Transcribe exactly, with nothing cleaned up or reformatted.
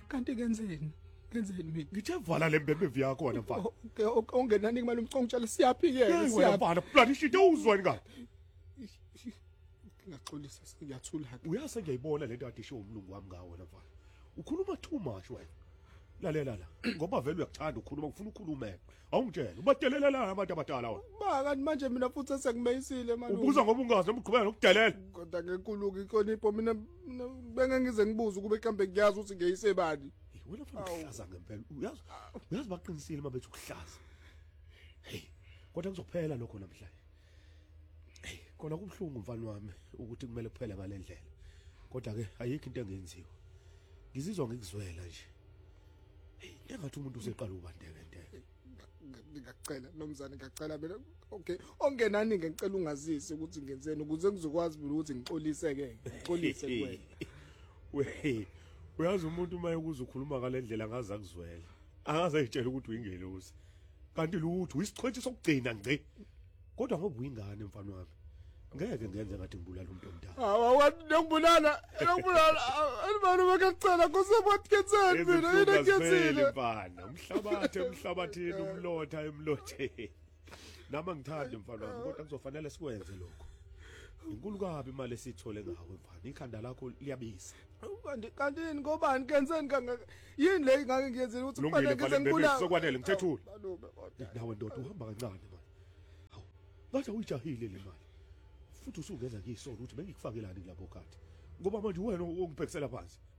kanti kenzeni kenzeni mina ngithe vala le mbembe yakho wena mfana okay ongenani imali umcongitshela siyaphi ke wena siyaphi mfana bloody shit uzweni ngaphi ngiyaxolisa ngiyathula uyase ngiyayibona lento kade isho umlungu wami ngawe wena mfana ukhuluma too much wena lalela la ngoba vele uyakuthanda ukukhuluma ufuna ukukhuluma awungitshela ubadelelela abantu abadala wona ba kanti manje mina futhi sengimeyisile manje ubuza ngoba ungazi nokuqhubeka nokudelela kodwa ngenkuluku ikhonipho mina benge ngize ngibuza ukube mhlambe ngiyazi ukuthi ngiyisebani wena mfana uhlaza ngempela uyazi uyazi baqinisile mabethu ukuhlaza hey kodwa kuzophela lokho namhlanje hey kona kubhlungu mfana wami ukuthi kumele kuphele ngalendlela kodwa ke ayikho into engenziwa ngizizwa ngikuzwela nje hey engathi umuntu useqala ubandeke ndeke ngiyacela nomzane ngiyacela mina okay ongenani ngicela ungazisi ukuthi ngenzeni ukuze ngizokwazi ukuthi ngixolise ke ngixolise kuwena we uyazi umuntu maye ukuze ukhuluma ngalendlela ngaza kuzwela angaze ayitshela ukuthi uyingelosi kanti lutho uyisichwethi sokugcina ngce kodwa ngoba uyingane mfana wami ngeke ngenze ngathi ngibulala umuntu omdala hawa wathi ngibulala ngibulala alibani bakacela kusebathi kenzeni mina yini ngiyenzile mfana umhlabathe emhlabathini umlotha emlotheni nama ngithande mfana wami kodwa kuzofanele sikwenze lokho inkulu kabi imali esithole ngawe mfana ikhanda lakho liyabisa kanti kanti ngobani kenzeni kangaka yini le ngake ngiyenzile ukuthi kufanele ngize ngibulala sokwanele ngithethule nawe ndoda uhamba kancane manje hawu bathi uyijahile le mali futhi usungeza ngiyisola ukuthi bengikufakelani kulabo khathi ngoba manje wena ongibhekisela phansi